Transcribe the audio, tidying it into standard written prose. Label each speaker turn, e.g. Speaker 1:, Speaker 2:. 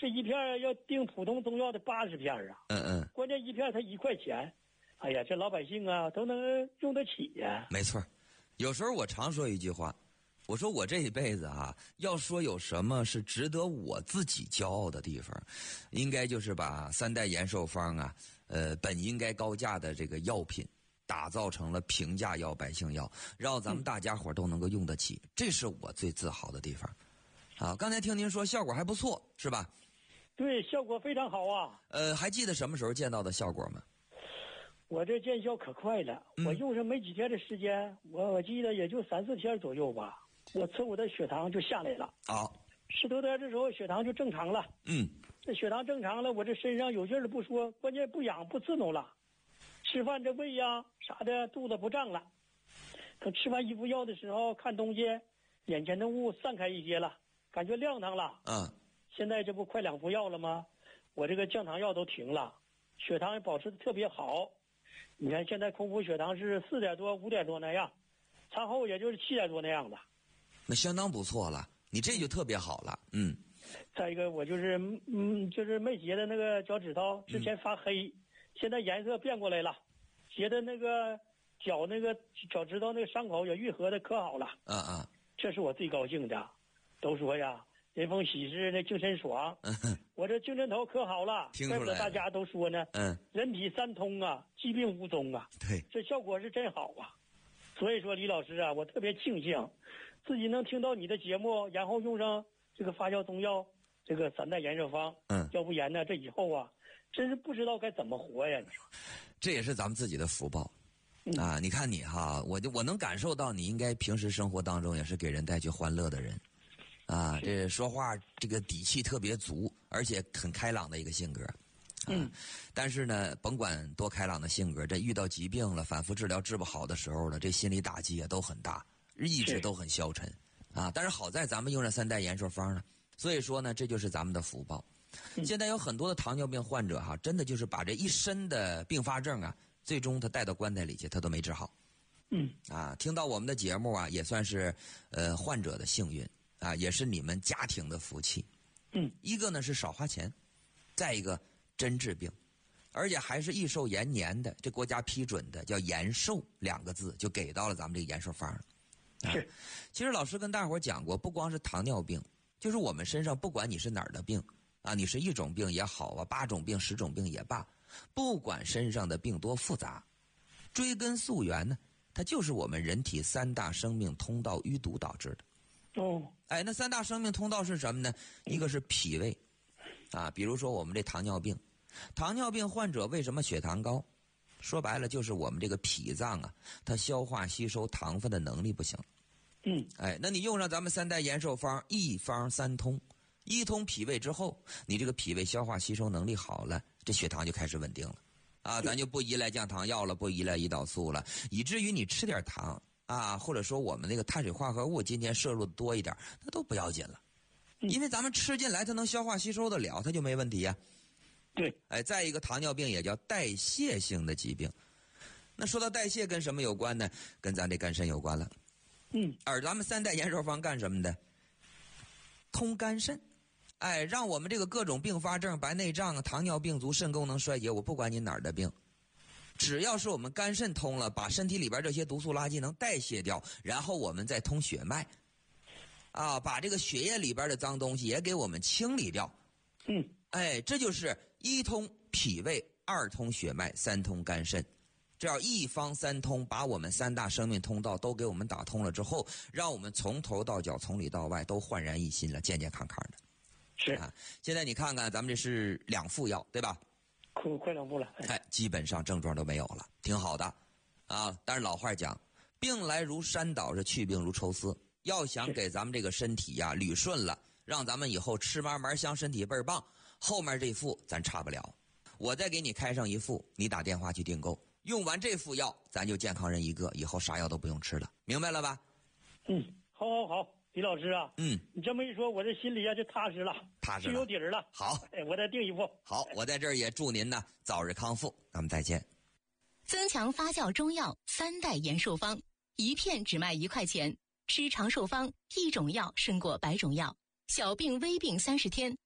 Speaker 1: 这一片要订普通中药的80片啊。关键一片才1块钱，哎呀，这老百姓啊都能用得起呀。
Speaker 2: 没错，有时候我常说一句话，我说我这一辈子啊，要说有什么是值得我自己骄傲的地方，应该就是把3代延寿方啊，本应该高价的这个药品，打造成了平价药、百姓药，让咱们大家伙都能够用得起，这是我最自豪的地方。啊，刚才听您说效果还不错，是吧？
Speaker 1: 对，效果非常好啊。
Speaker 2: 还记得什么时候见到的效果吗？
Speaker 1: 我这见效可快了，我用上没几天的时间，我记得也就3、4天左右吧，我的血糖就下来了。10多天的时候血糖就正常了。这血糖正常了，我这身上有劲儿的不说，关键不痒不刺挠了，吃饭这胃呀啥的肚子不胀了。等吃完一副药的时候，看东西眼前的雾散开一些了，感觉亮堂了。现在这不快2副药了吗？我这个降糖药都停了，血糖也保持的特别好。你看现在空腹血糖是4点多5点多那样，餐后也就是7点多那样的，
Speaker 2: 那相当不错了，你这就特别好了。
Speaker 1: 再一个我就是没结的那个脚趾头之前发黑，现在颜色变过来了，结的那个脚趾头那个伤口也愈合的可好了。这是我最高兴的。都说呀，人逢喜事那精神爽，我这精神头可好了，怪不得大家都说呢，人体3通啊，疾病无踪啊。
Speaker 2: 对，
Speaker 1: 这效果是真好啊。所以说李老师啊，我特别庆幸自己能听到你的节目，然后用上这个发酵中药这个3代延寿方。要不然呢，这以后啊真是不知道该怎么活呀。你说
Speaker 2: 这也是咱们自己的福报啊！你看你哈，我能感受到你应该平时生活当中也是给人带去欢乐的人啊，这说话这个底气特别足，而且很开朗的一个性格。但是呢，甭管多开朗的性格，这遇到疾病了，反复治疗治不好的时候了，这心理打击也都很大，意志都很消沉啊。但是好在咱们用了3代延寿方呢，所以说呢，这就是咱们的福报。现在有很多的糖尿病患者哈，真的就是把这一身的并发症啊，最终他带到棺材里去，他都没治好。听到我们的节目啊，也算是患者的幸运啊，也是你们家庭的福气。一个呢是少花钱，再一个真治病，而且还是益寿延年的，这国家批准的叫延寿2个字就给到了咱们这个延寿方。其实老师跟大伙讲过，不光是糖尿病，就是我们身上不管你是哪儿的病啊，你是1种病也好啊，8种病10种病也罢，不管身上的病多复杂，追根溯源呢，它就是我们人体3大生命通道淤堵导致的。那3大生命通道是什么呢？一个是脾胃啊，比如说我们这糖尿病患者为什么血糖高？说白了就是我们这个脾脏啊，它消化吸收糖分的能力不行。那你用上咱们3代延寿方，1方3通，一通脾胃之后，你这个脾胃消化吸收能力好了，这血糖就开始稳定了啊，咱就不依赖降糖药了，不依赖胰岛素了，以至于你吃点糖啊，或者说我们那个碳水化合物今天摄入的多一点，那都不要紧了，因为咱们吃进来它能消化吸收得了，它就没问题呀。
Speaker 1: 对，
Speaker 2: 再一个糖尿病也叫代谢性的疾病。那说到代谢跟什么有关呢？跟咱这肝肾有关了。而咱们3代延寿方干什么的？通肝肾。让我们这个各种并发症、白内障、糖尿病足、肾功能衰竭，我不管你哪儿的病，只要是我们肝肾通了，把身体里边这些毒素垃圾能代谢掉，然后我们再通血脉啊，把这个血液里边的脏东西也给我们清理掉。这就是1通脾胃，2通血脉，3通肝肾，这要1方3通，把我们3大生命通道都给我们打通了之后，让我们从头到脚从里到外都焕然一新了，健健康康的。
Speaker 1: 是
Speaker 2: 现在你看看咱们这是2副药对吧？
Speaker 1: 快2副了。
Speaker 2: 基本上症状都没有了，挺好的啊。但是老话讲，病来如山倒，是去病如抽丝，要想给咱们这个身体呀捋顺了，让咱们以后吃嘛嘛香，身体倍儿棒，后面这副咱差不了。我再给你开上1副，你打电话去订购，用完这副药咱就健康人一个，以后啥药都不用吃了，明白了吧？
Speaker 1: 好，李老师啊，你这么一说，我这心里啊就踏实了，就有底儿了。
Speaker 2: 好，
Speaker 1: 我再订1副。
Speaker 2: 好，我在这儿也祝您呢早日康复，咱们再见。
Speaker 3: 增强发酵中药3代延寿方，1片只卖1块钱，吃长寿方，1种药胜过100种药，小病微病30天，